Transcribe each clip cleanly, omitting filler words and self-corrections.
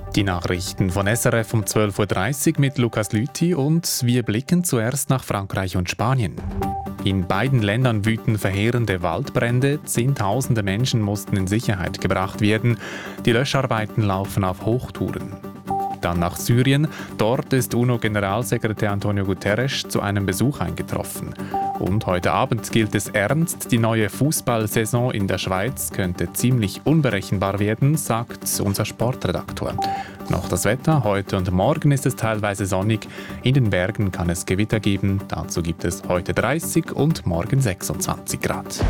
Die Nachrichten von SRF um 12.30 Uhr mit Lukas Lüthi und wir blicken zuerst nach Frankreich und Spanien. In beiden Ländern wüten verheerende Waldbrände, Zehntausende Menschen mussten in Sicherheit gebracht werden, die Löscharbeiten laufen auf Hochtouren. Dann nach Syrien, dort ist UNO-Generalsekretär Antonio Guterres zu einem Besuch eingetroffen. Und heute Abend gilt es ernst, die neue Fußballsaison in der Schweiz könnte ziemlich unberechenbar werden, sagt unser Sportredaktor. Noch das Wetter, heute und morgen ist es teilweise sonnig, in den Bergen kann es Gewitter geben, dazu gibt es heute 30 und morgen 26 Grad.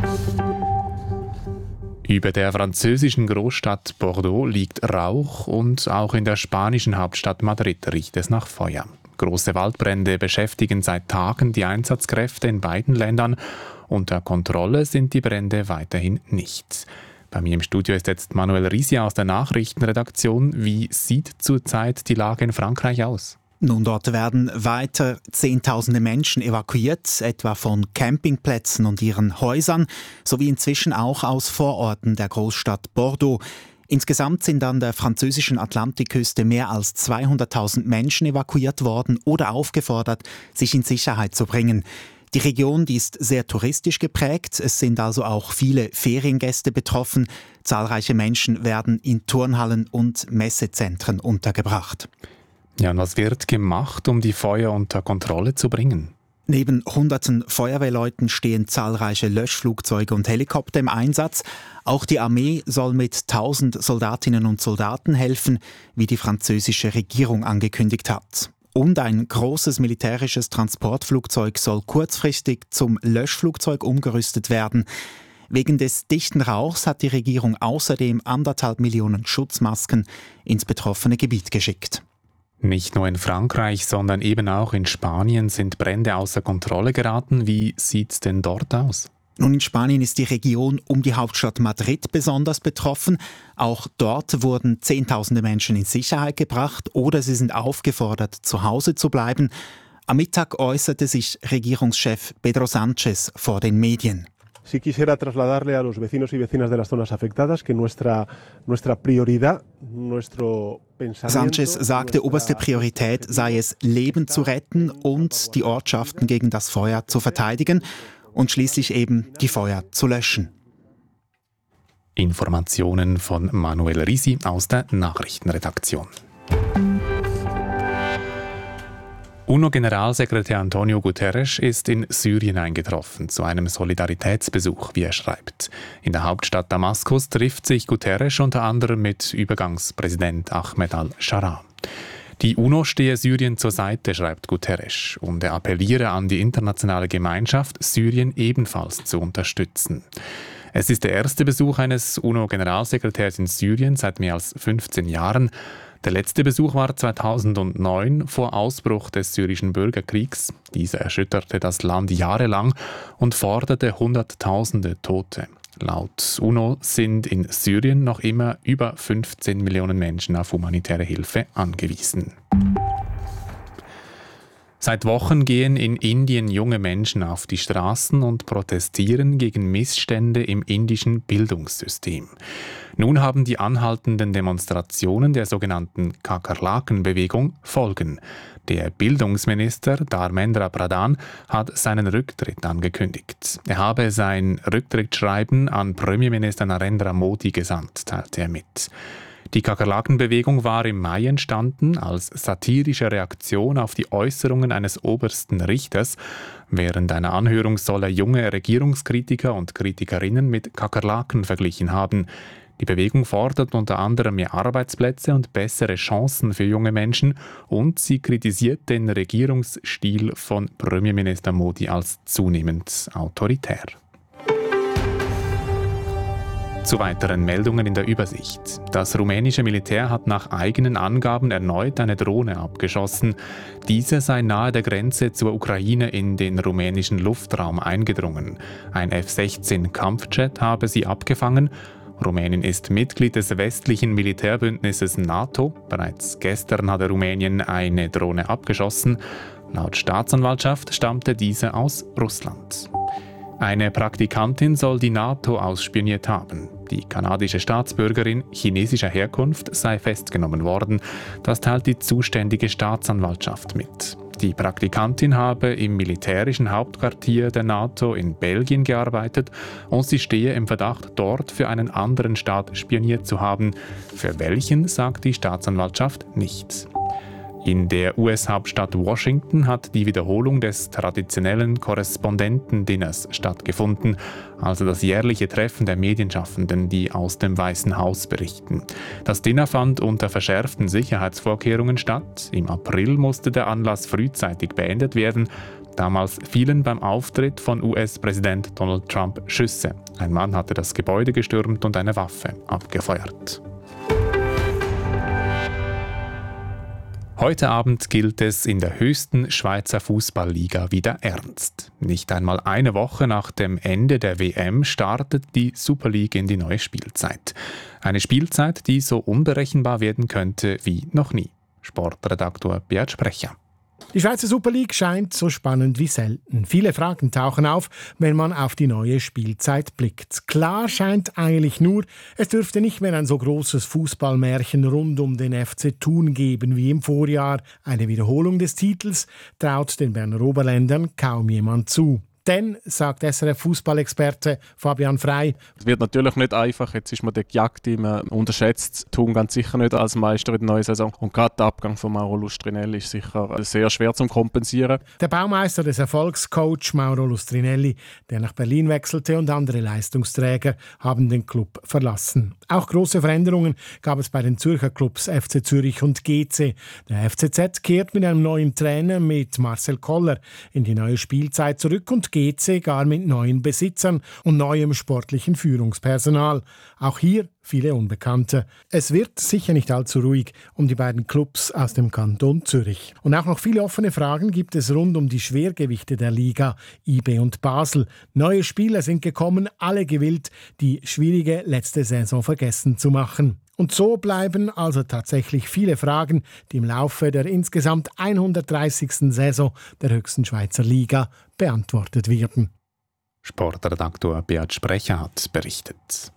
Über der französischen Großstadt Bordeaux liegt Rauch und auch in der spanischen Hauptstadt Madrid riecht es nach Feuer. Große Waldbrände beschäftigen seit Tagen die Einsatzkräfte in beiden Ländern. Unter Kontrolle sind die Brände weiterhin nicht. Bei mir im Studio ist jetzt Manuel Risi aus der Nachrichtenredaktion. Wie sieht zurzeit die Lage in Frankreich aus? Nun, dort werden weiter Zehntausende Menschen evakuiert, etwa von Campingplätzen und ihren Häusern, sowie inzwischen auch aus Vororten der Großstadt Bordeaux. Insgesamt sind an der französischen Atlantikküste mehr als 200.000 Menschen evakuiert worden oder aufgefordert, sich in Sicherheit zu bringen. Die Region, die ist sehr touristisch geprägt, es sind also auch viele Feriengäste betroffen. Zahlreiche Menschen werden in Turnhallen und Messezentren untergebracht. Ja, und was wird gemacht, um die Feuer unter Kontrolle zu bringen? Neben hunderten Feuerwehrleuten stehen zahlreiche Löschflugzeuge und Helikopter im Einsatz. Auch die Armee soll mit 1000 Soldatinnen und Soldaten helfen, wie die französische Regierung angekündigt hat. Und ein großes militärisches Transportflugzeug soll kurzfristig zum Löschflugzeug umgerüstet werden. Wegen des dichten Rauchs hat die Regierung außerdem 1,5 Millionen Schutzmasken ins betroffene Gebiet geschickt. Nicht nur in Frankreich, sondern eben auch in Spanien sind Brände außer Kontrolle geraten. Wie sieht's denn dort aus? Nun, in Spanien ist die Region um die Hauptstadt Madrid besonders betroffen. Auch dort wurden Zehntausende Menschen in Sicherheit gebracht oder sie sind aufgefordert, zu Hause zu bleiben. Am Mittag äußerte sich Regierungschef Pedro Sánchez vor den Medien. Sí quisiera trasladarle a los vecinos y vecinas de las zonas afectadas que nuestra prioridad, nuestro pensamiento... Sánchez sagte, oberste Priorität sei es, Leben zu retten und die Ortschaften gegen das Feuer zu verteidigen und schließlich eben die Feuer zu löschen. Informationen von Manuel Risi aus der Nachrichtenredaktion. UNO-Generalsekretär Antonio Guterres ist in Syrien eingetroffen, zu einem Solidaritätsbesuch, wie er schreibt. In der Hauptstadt Damaskus trifft sich Guterres unter anderem mit Übergangspräsident Ahmed al-Sharaa. Die UNO stehe Syrien zur Seite, schreibt Guterres, und er appelliere an die internationale Gemeinschaft, Syrien ebenfalls zu unterstützen. Es ist der erste Besuch eines UNO-Generalsekretärs in Syrien seit mehr als 15 Jahren. Der letzte Besuch war 2009 vor Ausbruch des syrischen Bürgerkriegs. Dieser erschütterte das Land jahrelang und forderte Hunderttausende Tote. Laut UNO sind in Syrien noch immer über 15 Millionen Menschen auf humanitäre Hilfe angewiesen. Seit Wochen gehen in Indien junge Menschen auf die Straßen und protestieren gegen Missstände im indischen Bildungssystem. Nun haben die anhaltenden Demonstrationen der sogenannten Kakerlaken-Bewegung Folgen. Der Bildungsminister Dharmendra Pradhan hat seinen Rücktritt angekündigt. Er habe sein Rücktrittsschreiben an Premierminister Narendra Modi gesandt, teilte er mit. Die Kakerlaken-Bewegung war im Mai entstanden als satirische Reaktion auf die Äußerungen eines obersten Richters. Während einer Anhörung soll er junge Regierungskritiker und Kritikerinnen mit Kakerlaken verglichen haben. Die Bewegung fordert unter anderem mehr Arbeitsplätze und bessere Chancen für junge Menschen und sie kritisiert den Regierungsstil von Premierminister Modi als zunehmend autoritär. Zu weiteren Meldungen in der Übersicht. Das rumänische Militär hat nach eigenen Angaben erneut eine Drohne abgeschossen. Diese sei nahe der Grenze zur Ukraine in den rumänischen Luftraum eingedrungen. Ein F-16-Kampfjet habe sie abgefangen. Rumänien ist Mitglied des westlichen Militärbündnisses NATO. Bereits gestern hatte Rumänien eine Drohne abgeschossen. Laut Staatsanwaltschaft stammte diese aus Russland. Eine Praktikantin soll die NATO ausspioniert haben. Die kanadische Staatsbürgerin chinesischer Herkunft sei festgenommen worden. Das teilt die zuständige Staatsanwaltschaft mit. Die Praktikantin habe im militärischen Hauptquartier der NATO in Belgien gearbeitet und sie stehe im Verdacht, dort für einen anderen Staat spioniert zu haben. Für welchen, sagt die Staatsanwaltschaft nicht. In der US-Hauptstadt Washington hat die Wiederholung des traditionellen Korrespondentendinners stattgefunden, also das jährliche Treffen der Medienschaffenden, die aus dem Weißen Haus berichten. Das Dinner fand unter verschärften Sicherheitsvorkehrungen statt. Im April musste der Anlass frühzeitig beendet werden. Damals fielen beim Auftritt von US-Präsident Donald Trump Schüsse. Ein Mann hatte das Gebäude gestürmt und eine Waffe abgefeuert. Heute Abend gilt es in der höchsten Schweizer Fußballliga wieder ernst. Nicht einmal eine Woche nach dem Ende der WM startet die Super League in die neue Spielzeit. Eine Spielzeit, die so unberechenbar werden könnte wie noch nie. Sportredaktor Beat Sprecher. Die Schweizer Super League scheint so spannend wie selten. Viele Fragen tauchen auf, wenn man auf die neue Spielzeit blickt. Klar scheint eigentlich nur, es dürfte nicht mehr ein so großes Fußballmärchen rund um den FC Thun geben wie im Vorjahr. Eine Wiederholung des Titels traut den Berner Oberländern kaum jemand zu. Denn, sagt SRF-Fußballexperte Fabian Frey, es wird natürlich nicht einfach. Jetzt ist man der gejagt, man unterschätzt Thun ganz sicher nicht als Meister in der neuen Saison. Und gerade der Abgang von Mauro Lustrinelli ist sicher sehr schwer zu kompensieren. Der Baumeister des Erfolgscoach Mauro Lustrinelli, der nach Berlin wechselte, und andere Leistungsträger haben den Club verlassen. Auch große Veränderungen gab es bei den Zürcher Clubs FC Zürich und GC. Der FCZ kehrt mit einem neuen Trainer, mit Marcel Koller, in die neue Spielzeit zurück und GC gar mit neuen Besitzern und neuem sportlichen Führungspersonal. Auch hier viele Unbekannte. Es wird sicher nicht allzu ruhig um die beiden Clubs aus dem Kanton Zürich. Und auch noch viele offene Fragen gibt es rund um die Schwergewichte der Liga, IB und Basel. Neue Spieler sind gekommen, alle gewillt, die schwierige letzte Saison vergessen zu machen. Und so bleiben also tatsächlich viele Fragen, die im Laufe der insgesamt 130. Saison der höchsten Schweizer Liga beantwortet werden. Sportredaktor Beat Sprecher hat berichtet.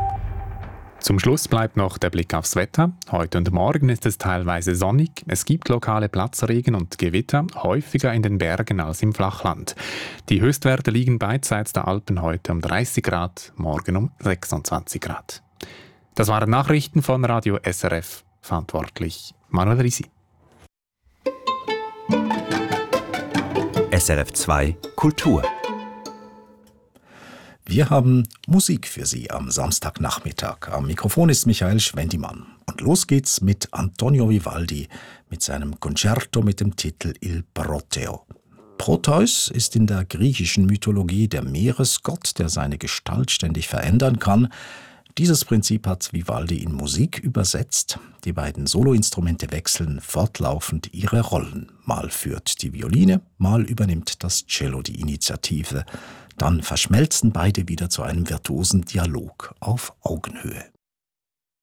Zum Schluss bleibt noch der Blick aufs Wetter. Heute und morgen ist es teilweise sonnig. Es gibt lokale Platzregen und Gewitter, häufiger in den Bergen als im Flachland. Die Höchstwerte liegen beidseits der Alpen heute um 30 Grad, morgen um 26 Grad. Das waren Nachrichten von Radio SRF. Verantwortlich Manuel Risi. SRF 2 Kultur. Wir haben Musik für Sie am Samstagnachmittag. Am Mikrofon ist Michael Schwendimann. Und los geht's mit Antonio Vivaldi mit seinem Concerto mit dem Titel Il Proteo. Proteus ist in der griechischen Mythologie der Meeresgott, der seine Gestalt ständig verändern kann. Dieses Prinzip hat Vivaldi in Musik übersetzt. Die beiden Soloinstrumente wechseln fortlaufend ihre Rollen. Mal führt die Violine, mal übernimmt das Cello die Initiative. Dann verschmelzen beide wieder zu einem virtuosen Dialog auf Augenhöhe.